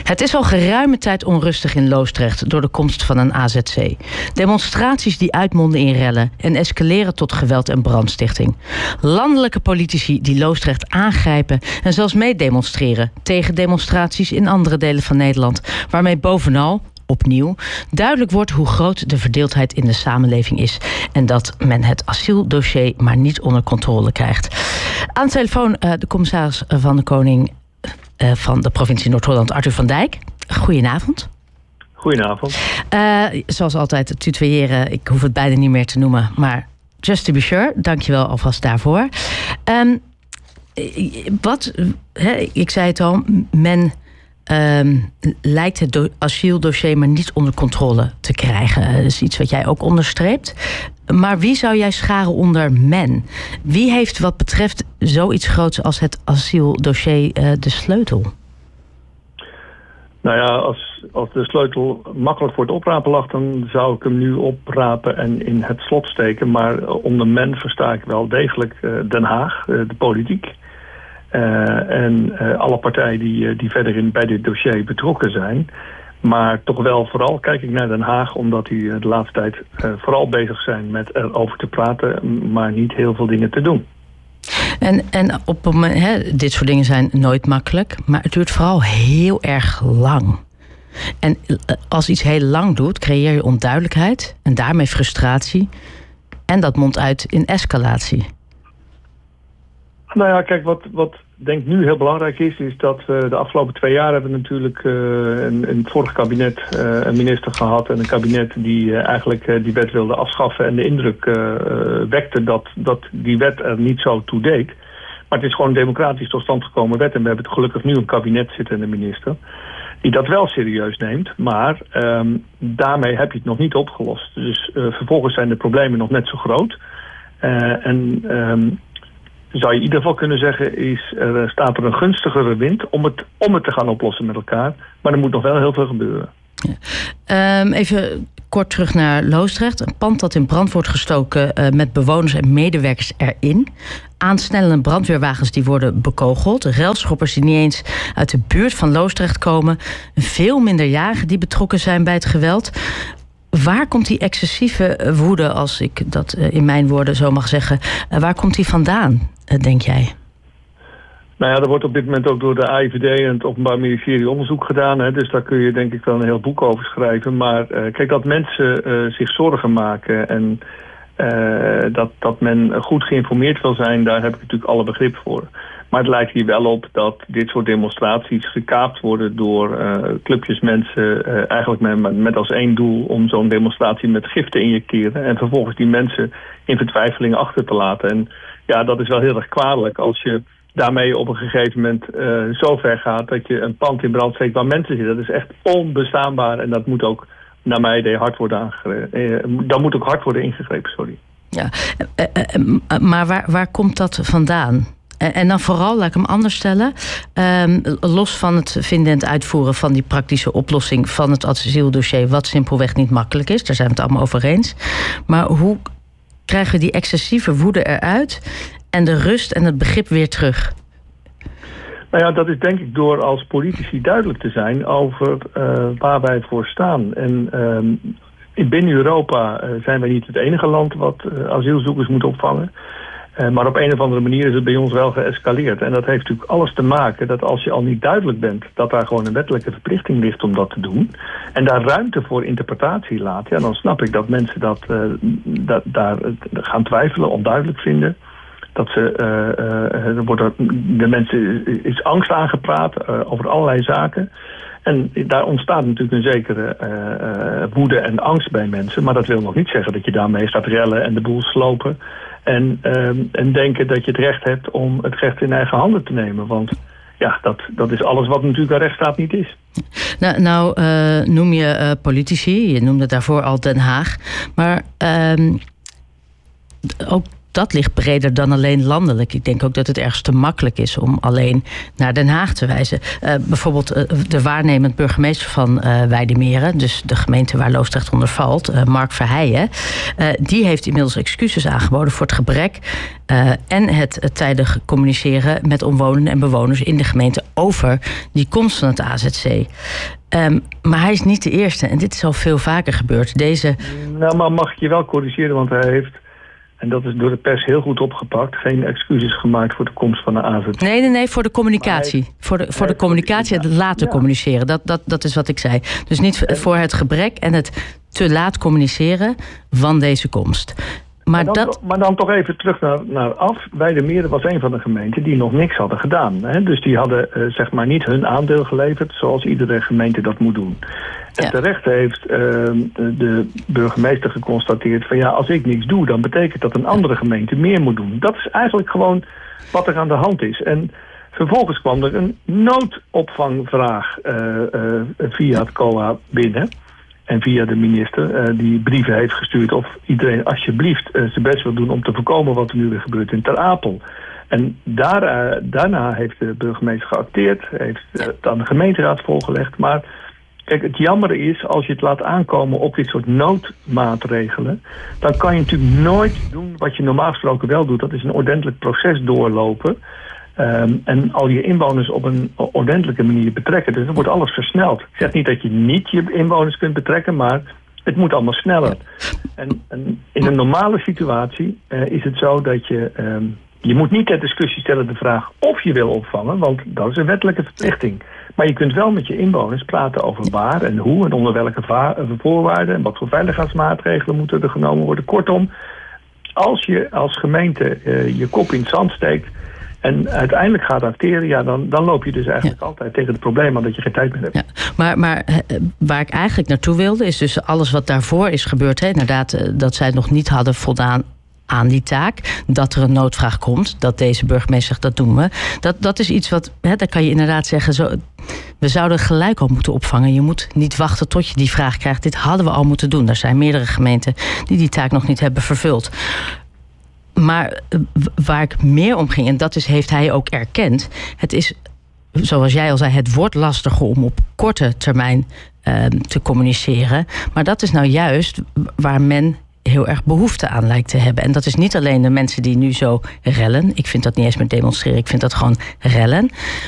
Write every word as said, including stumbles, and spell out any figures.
Het is al geruime tijd onrustig in Loosdrecht door de komst van een A Z C. Demonstraties die uitmonden in rellen en escaleren tot geweld en brandstichting. Landelijke politici die Loosdrecht aangrijpen en zelfs meedemonstreren tegen demonstraties in andere delen van Nederland, waarmee bovenal, opnieuw, duidelijk wordt hoe groot de verdeeldheid in de samenleving is en dat men het asieldossier maar niet onder controle krijgt. Aan de telefoon uh, de commissaris van de Koning uh, van de provincie Noord-Holland, Arthur van Dijk. Goedenavond. Goedenavond. Uh, zoals altijd, het tutoyeren, ik hoef het bijna niet meer te noemen, maar just to be sure, dankjewel alvast daarvoor. Um, wat, he, ik zei het al, men um, lijkt het do- asieldossier maar niet onder controle te krijgen. Dat is iets wat jij ook onderstreept. Maar wie zou jij scharen onder men? Wie heeft wat betreft zoiets groots als het asieldossier uh, de sleutel? Nou ja, als, als de sleutel makkelijk voor het oprapen lag, dan zou ik hem nu oprapen en in het slot steken. Maar onder men versta ik wel degelijk uh, Den Haag, uh, de politiek. Uh, en uh, alle partijen die, die verder in, bij dit dossier betrokken zijn. Maar toch wel vooral kijk ik naar Den Haag, omdat die de laatste tijd uh, vooral bezig zijn met erover te praten, maar niet heel veel dingen te doen. En, en op het moment, hè, dit soort dingen zijn nooit makkelijk, maar het duurt vooral heel erg lang. En als iets heel lang doet, creëer je onduidelijkheid en daarmee frustratie. En dat mondt uit in escalatie. Nou ja, kijk, wat, wat denk ik nu heel belangrijk is, is dat we de afgelopen twee jaar hebben we natuurlijk uh, in, in het vorige kabinet uh, een minister gehad en een kabinet die uh, eigenlijk uh, die wet wilde afschaffen en de indruk uh, uh, wekte dat, dat die wet er niet zo toe deed. Maar het is gewoon een democratisch tot stand gekomen wet en we hebben het gelukkig nu een kabinet zitten en een minister die dat wel serieus neemt, maar um, daarmee heb je het nog niet opgelost. Dus uh, vervolgens zijn de problemen nog net zo groot. Uh, en um, zou je in ieder geval kunnen zeggen, is er staat er een gunstigere wind om het, om het te gaan oplossen met elkaar. Maar er moet nog wel heel veel gebeuren. Ja. Um, even kort terug naar Loosdrecht. Een pand dat in brand wordt gestoken uh, met bewoners en medewerkers erin. Aansnellende brandweerwagens die worden bekogeld. Relschoppers die niet eens uit de buurt van Loosdrecht komen. Veel minderjarigen die betrokken zijn bij het geweld. Waar komt die excessieve woede, als ik dat in mijn woorden zo mag zeggen, waar komt die vandaan, denk jij? Nou ja, er wordt op dit moment ook door de A I V D en het Openbaar Ministerie onderzoek gedaan. Hè, dus daar kun je denk ik wel een heel boek over schrijven. Maar uh, kijk, dat mensen uh, zich zorgen maken en uh, dat, dat men goed geïnformeerd wil zijn, daar heb ik natuurlijk alle begrip voor. Maar het lijkt hier wel op dat dit soort demonstraties gekaapt worden door uh, clubjes mensen, uh, eigenlijk met, met als één doel om zo'n demonstratie met gif te injecteren en vervolgens die mensen in vertwijfeling achter te laten. En ja, dat is wel heel erg kwalijk als je daarmee op een gegeven moment uh, zo ver gaat dat je een pand in brand steekt waar mensen zitten. Dat is echt onbestaanbaar en dat moet ook, naar mijn idee, hard worden aangegrepen. Uh, daar moet ook hard worden ingegrepen, sorry. Ja, uh, uh, uh, maar waar, waar komt dat vandaan? En, en dan vooral, laat ik hem anders stellen, um, los van het vinden en het uitvoeren van die praktische oplossing van het asieldossier, wat simpelweg niet makkelijk is, daar zijn we het allemaal over eens. Maar hoe krijgen we die excessieve woede eruit en de rust en het begrip weer terug? Nou ja, dat is denk ik door als politici duidelijk te zijn over uh, waar wij voor staan. En uh, binnen Europa uh, zijn wij niet het enige land wat uh, asielzoekers moet opvangen. Uh, maar op een of andere manier is het bij ons wel geëscaleerd. En dat heeft natuurlijk alles te maken dat als je al niet duidelijk bent dat daar gewoon een wettelijke verplichting ligt om dat te doen, en daar ruimte voor interpretatie laat, ja, dan snap ik dat mensen dat, uh, dat daar uh, gaan twijfelen, onduidelijk vinden. Dat ze, uh, uh, er wordt de mensen is angst aangepraat uh, over allerlei zaken. En daar ontstaat natuurlijk een zekere uh, uh, woede en angst bij mensen. Maar dat wil nog niet zeggen dat je daarmee gaat rellen en de boel slopen. En, uh, en denken dat je het recht hebt om het recht in eigen handen te nemen. Want ja, dat, dat is alles wat natuurlijk een rechtsstaat niet is. Nou, nou uh, noem je uh, politici, je noemde daarvoor al Den Haag. Maar uh, ook dat ligt breder dan alleen landelijk. Ik denk ook dat het ergens te makkelijk is om alleen naar Den Haag te wijzen. Uh, bijvoorbeeld uh, de waarnemend burgemeester van uh, Weidemeren, dus de gemeente waar Loosdrecht onder valt, uh, Mark Verheijen, uh, die heeft inmiddels excuses aangeboden voor het gebrek uh, en het, het tijdig communiceren met omwonenden en bewoners in de gemeente over die komst van het A Z C. Um, maar hij is niet de eerste en dit is al veel vaker gebeurd. Deze... Nou, maar mag ik je wel corrigeren, want hij heeft, en dat is door de pers heel goed opgepakt, geen excuses gemaakt voor de komst van de A Z C. Nee, nee, nee, voor de communicatie. Hij, voor de, voor de communicatie en het laten ja. communiceren. Dat, dat, dat is wat ik zei. Dus niet en, voor het gebrek en het te laat communiceren van deze komst. Maar, maar, dan, dat... maar dan toch even terug naar, naar af. Weidemeren was een van de gemeenten die nog niks hadden gedaan. Hè? Dus die hadden uh, zeg maar niet hun aandeel geleverd zoals iedere gemeente dat moet doen. En ja. terecht heeft uh, de burgemeester geconstateerd van ja, als ik niks doe, dan betekent dat een andere gemeente meer moet doen. Dat is eigenlijk gewoon wat er aan de hand is. En vervolgens kwam er een noodopvangvraag uh, uh, via het C O A binnen. En via de minister uh, die brieven heeft gestuurd of iedereen alsjeblieft uh, zijn best wil doen om te voorkomen wat er nu weer gebeurt in Ter Apel. En daar, uh, daarna heeft de burgemeester geacteerd, heeft uh, het aan de gemeenteraad voorgelegd. Maar kijk, het jammer is, als je het laat aankomen op dit soort noodmaatregelen, dan kan je natuurlijk nooit doen wat je normaal gesproken wel doet. Dat is een ordentelijk proces doorlopen. Um, en al je inwoners op een ordentelijke manier betrekken. Dus dan wordt alles versneld. Ik zeg niet dat je niet je inwoners kunt betrekken, maar het moet allemaal sneller. En, en in een normale situatie uh, is het zo dat je... Um, je moet niet ter discussie stellen de vraag of je wil opvangen, want dat is een wettelijke verplichting. Maar je kunt wel met je inwoners praten over waar en hoe en onder welke va- voorwaarden en wat voor veiligheidsmaatregelen moeten er genomen worden. Kortom, als je als gemeente uh, je kop in het zand steekt en uiteindelijk gaat acteren, ja, dan, dan loop je dus eigenlijk ja. altijd tegen het probleem aan dat je geen tijd meer hebt. Ja, maar, maar waar ik eigenlijk naartoe wilde, is dus alles wat daarvoor is gebeurd. Hè, inderdaad, dat zij het nog niet hadden voldaan aan die taak, dat er een noodvraag komt, dat deze burgemeester zegt, dat doen we. Dat, dat is iets wat, hè, daar kan je inderdaad zeggen, zo, we zouden gelijk al moeten opvangen. Je moet niet wachten tot je die vraag krijgt. Dit hadden we al moeten doen. Er zijn meerdere gemeenten die die taak nog niet hebben vervuld. Maar waar ik meer om ging, en dat is, heeft hij ook erkend, het is, zoals jij al zei, het wordt lastiger om op korte termijn uh, te communiceren. Maar dat is nou juist waar men heel erg behoefte aan lijkt te hebben. En dat is niet alleen de mensen die nu zo rellen. Ik vind dat niet eens meer demonstreren. Ik vind dat gewoon rellen.